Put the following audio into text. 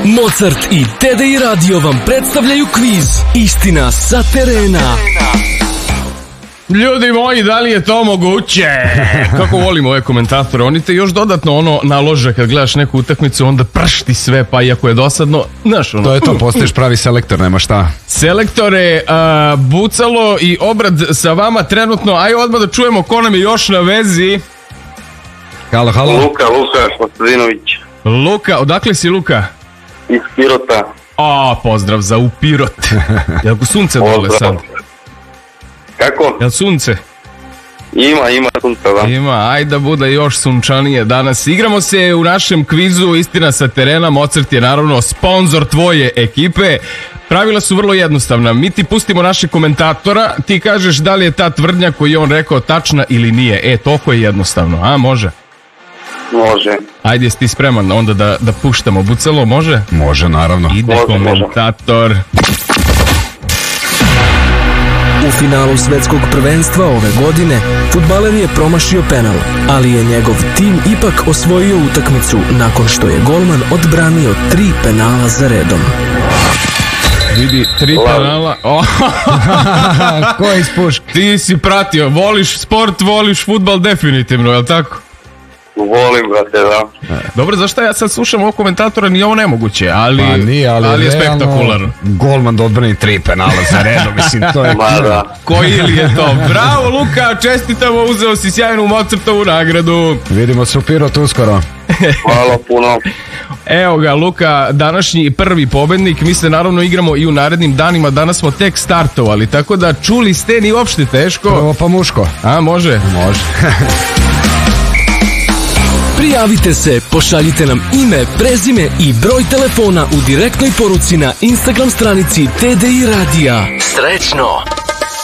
Mozart i TDI Radio vam predstavljaju kviz Istina sa terena. Ljudi moji, da li je to moguće? Kako volim ove komentatore, oni te još dodatno nalože kad gledaš neku utakmicu, onda pršti sve, pa iako je dosadno, znaš ono. To je to, postaješ pravi selektor, nema šta. Selektore, Bucalo i Obrad sa vama trenutno, aj odmah da čujemo ko nam je još na vezi. Halo. Luka Kostadinović. Luka, odakle si Luka? Iz Pirota. Pozdrav za u Pirot. Jel sunce dole sad? Kako? Jel sunce? Ima sunca, da. Ima, ajde da bude još sunčanije danas. Igramo se u našem kvizu Istina sa terena. Mozart je naravno sponsor tvoje ekipe. Pravila su vrlo jednostavna. Mi ti pustimo našeg komentatora, ti kažeš da li je ta tvrdnja koju je on rekao tačna ili nije. Toliko je jednostavno, a može? Može. Ajde, jesi ti spreman onda da puštamo Bucalo, može? Može, naravno. Ide komentator. U finalu svetskog prvenstva ove godine fudbaler je promašio penal, ali je njegov tim ipak osvojio utakmicu nakon što je golman odbranio 3 penala za redom. Vidi, 3 penala. Ko je ispuš? Ti si pratio, voliš sport, voliš fudbal definitivno, je li tako? Volim, brate, da. Dobro, zašto ja sad slušam ovog komentatora, nije ovo nemoguće, ali je spektakularno. Golman da odbrani 3 penala za redom, mislim, to je... Koji li je to? Bravo, Luka, čestitamo, uzeo si sjajnu Mozartovu nagradu. Vidimo se u Pirotu uskoro. Hvala puno. Evo ga, Luka, današnji prvi pobednik. Mi se naravno igramo i u narednim danima. Danas smo tek startovali, tako da čuli ste, ni uopšte teško. Prvo pa muško. A, može? Može. Prijavite se, pošaljite nam ime, prezime i broj telefona u direktnoj poruci na Instagram stranici TDI Radija. Srećno!